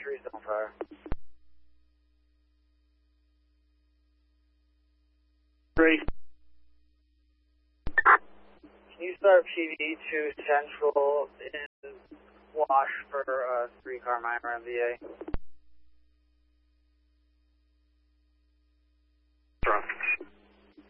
trees on fire. 3. Can you start PD to Central in Wash for 3 car minor MVA?